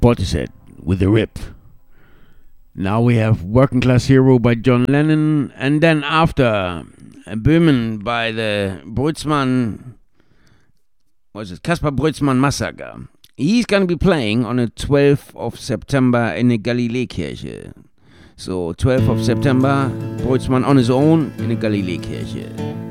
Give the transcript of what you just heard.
Portishead with a rip. Now we have Working Class Hero by John Lennon, and then after Böhmen by the Brötzmann, Kaspar Brötzmann Massacre. He's gonna be playing on the 12th of September in the Galileekirche. So 12th of September, Brötzmann on his own in the Galileekirche.